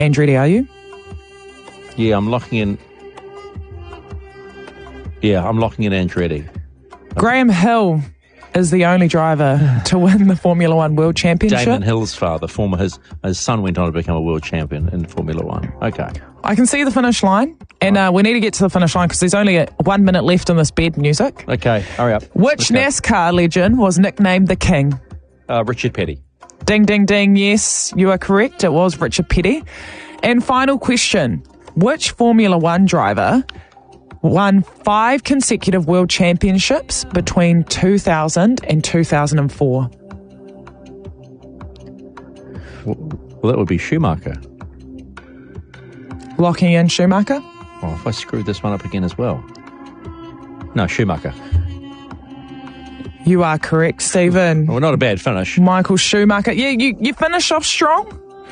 Andretti, are you? Yeah, I'm locking in. Yeah, I'm locking in Andretti. Graham Hill is the only driver to win the Formula One World Championship. Damon Hill's father, his son went on to become a world champion in Formula One. Okay. I can see the finish line, and we need to get to the finish line because there's only 1 minute left in this bed music. Okay, hurry up. Which NASCAR legend was nicknamed the King? Richard Petty. Ding, ding, ding. Yes, you are correct. It was Richard Petty. And final question. Which Formula One driver won 5 consecutive world championships between 2000 and 2004? Well, that would be Schumacher. Locking in Schumacher? Oh, if I screwed this one up again as well. No, Schumacher. You are correct, Stephen. Well, not a bad finish. Michael Schumacher. Yeah, you finished off strong.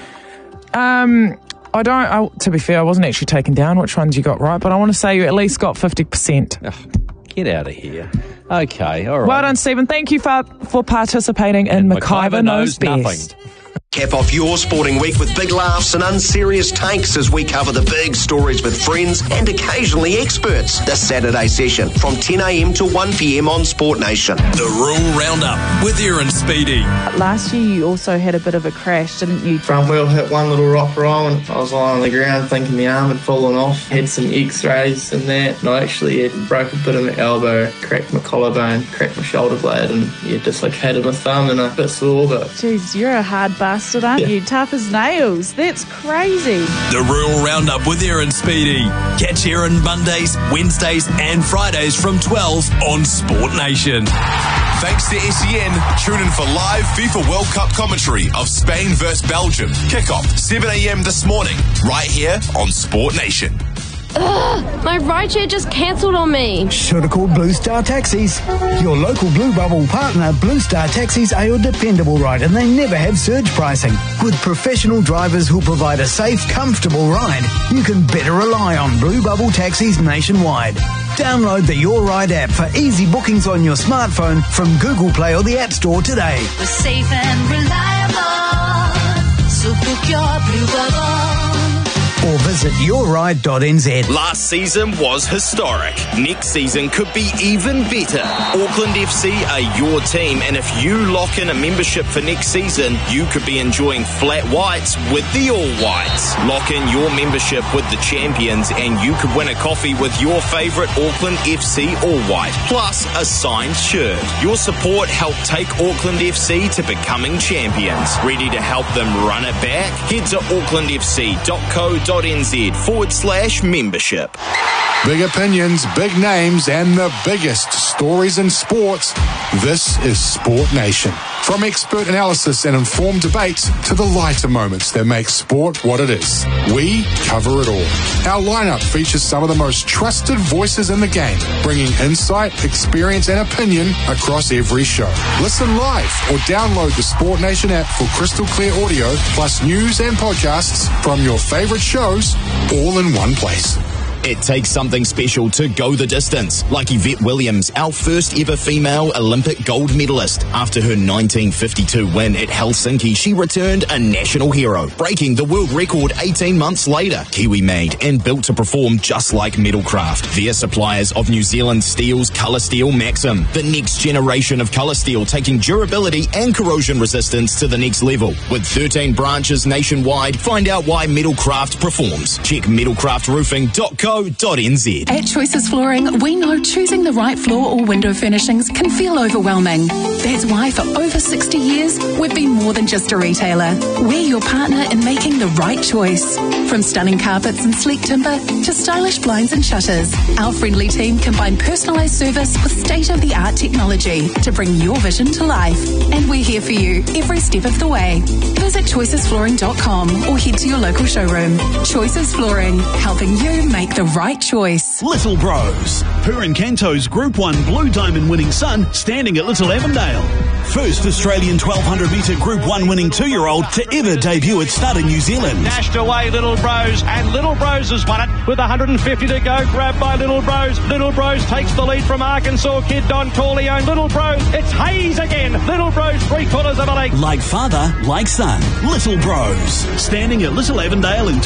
To be fair, I wasn't actually taking down which ones you got right, but I want to say you at least got 50%. Get out of here. Okay, all right. Well done, Stephen. Thank you for participating in McIver Knows Best. Nothing. Cap off your sporting week with big laughs and unserious takes as we cover the big stories with friends and occasionally experts. This Saturday session from 10 a.m. to 1 p.m. on Sport Nation. The Rural Roundup with Aaron Speedy. Last year you also had a bit of a crash, didn't you? Front wheel hit one little rock roll and I was lying on the ground thinking my arm had fallen off. Had some x-rays and that, and I actually had broke a bit of my elbow, cracked my collarbone, cracked my shoulder blade, and dislocated my thumb and a bit sore. But jeez, you're a hard bastard, aren't you? Tough as nails. That's crazy. The Rural Roundup with Aaron Speedy. Catch Aaron Mondays, Wednesdays and Fridays from 12 on Sport Nation. Thanks to SEN, tune in for live FIFA World Cup commentary of Spain vs Belgium. Kickoff 7 a.m. this morning, right here on Sport Nation. Ugh, my rideshare just cancelled on me. Should have called Blue Star Taxis. Your local Blue Bubble partner, Blue Star Taxis, are your dependable ride, and they never have surge pricing. With professional drivers who provide a safe, comfortable ride, you can better rely on Blue Bubble Taxis nationwide. Download the Your Ride app for easy bookings on your smartphone from Google Play or the App Store today. We're safe and reliable, so book your Blue Bubble. Or visit yourride.nz. Last season was historic. Next season could be even better. Auckland FC are your team, and if you lock in a membership for next season, you could be enjoying flat whites with the All Whites. Lock in your membership with the champions, and you could win a coffee with your favourite Auckland FC All White, plus a signed shirt. Your support helped take Auckland FC to becoming champions. Ready to help them run it back? Head to aucklandfc.co.nz/membership. Big opinions, big names, and the biggest stories in sports. This is Sport Nation. From expert analysis and informed debates to the lighter moments that make sport what it is, we cover it all. Our lineup features some of the most trusted voices in the game, bringing insight, experience, and opinion across every show. Listen live or download the Sport Nation app for crystal clear audio, plus news and podcasts from your favorite shows, all in one place. It takes something special to go the distance, like Yvette Williams, our first ever female Olympic gold medalist. After her 1952 win at Helsinki, she returned a national hero, breaking the world record 18 months later. Kiwi made and built to perform just like Metalcraft. They're suppliers of New Zealand Steel's Colour Steel Maxim, the next generation of colour steel, taking durability and corrosion resistance to the next level. With 13 branches nationwide, find out why Metalcraft performs. Check metalcraftroofing.co.nz. At Choices Flooring, we know choosing the right floor or window furnishings can feel overwhelming. That's why for over 60 years, we've been more than just a retailer. We're your partner in making the right choice. From stunning carpets and sleek timber to stylish blinds and shutters, our friendly team combine personalised service with state-of-the-art technology to bring your vision to life. And we're here for you every step of the way. Visit choicesflooring.com or head to your local showroom. Choices Flooring, helping you make the right choice. Little Bros. Purin Canto's Group 1 Blue Diamond winning son standing at Little Avondale. First Australian 1200 metre Group 1 winning 2-year-old to ever debut at Stud in New Zealand. Dashed away Little Bros, and Little Bros has won it with 150 to go. Grabbed by Little Bros. Little Bros takes the lead from Arkansas kid Don Corleone. Little Bros, it's Hayes again. Little Bros 3/4 of a length. Like father, like son. Little Bros. Standing at Little Avondale in